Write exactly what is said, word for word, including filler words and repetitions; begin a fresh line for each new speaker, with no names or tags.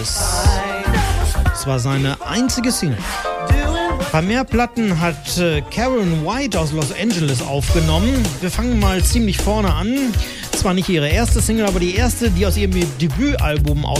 Das war seine einzige Single. Ein paar mehr Platten hat äh, Karen White aus Los Angeles aufgenommen. Wir fangen mal ziemlich vorne an. Zwar nicht ihre erste Single, aber die erste, die aus ihrem Debütalbum aus